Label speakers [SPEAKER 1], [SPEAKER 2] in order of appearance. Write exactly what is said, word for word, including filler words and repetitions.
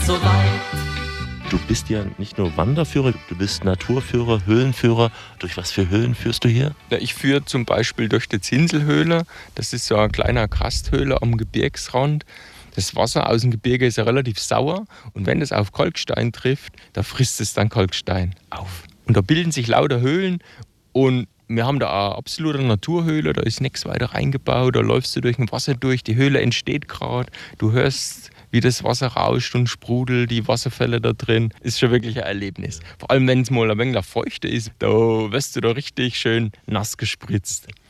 [SPEAKER 1] so weit.
[SPEAKER 2] Du bist ja nicht nur Wanderführer, du bist Naturführer, Höhlenführer. Durch was für Höhlen führst du hier?
[SPEAKER 3] Ja, ich führe zum Beispiel durch die Zinselhöhle. Das ist so eine kleine Karsthöhle am Gebirgsrand. Das Wasser aus dem Gebirge ist ja relativ sauer und wenn es auf Kalkstein trifft, da frisst es dann Kalkstein auf. Und da bilden sich lauter Höhlen und wir haben da eine absolute Naturhöhle, da ist nichts weiter reingebaut, da läufst du durch dem Wasser durch, die Höhle entsteht gerade, du hörst, wie das Wasser rauscht und sprudelt, die Wasserfälle da drin, ist schon wirklich ein Erlebnis. Vor allem, wenn es mal ein wenig feuchter ist, da wirst du da richtig schön nass gespritzt.